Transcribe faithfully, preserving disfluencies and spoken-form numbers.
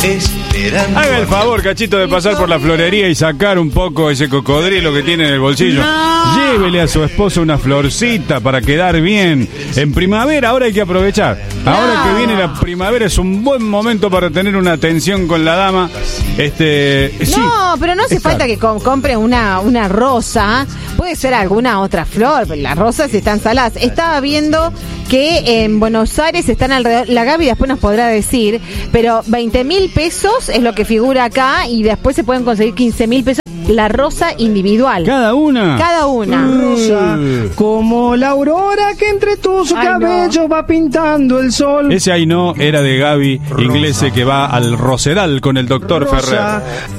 Esperando. Haga el favor, Cachito, de pasar por la florería y sacar un poco ese cocodrilo que tiene en el bolsillo. No. Llévele a su esposo una florcita para quedar bien. En primavera, ahora hay que aprovechar. No. Ahora que viene la primavera es un buen momento para tener una atención con la dama. Este, no, sí, pero no hace falta que com- compre una, una rosa. Puede ser alguna otra flor, pero las rosas están saladas. Estaba viendo que en Buenos Aires están alrededor, la Gaby después nos podrá decir, pero veinte mil pesos es lo que figura acá y después se pueden conseguir quince mil pesos la rosa individual. ¿Cada una? Cada una. Rosa, como la aurora que entre tus Ay, cabellos no. va pintando el sol. Ese ahí no era de Gaby, inglese que va al Rosedal con el doctor Rosa, Ferrer.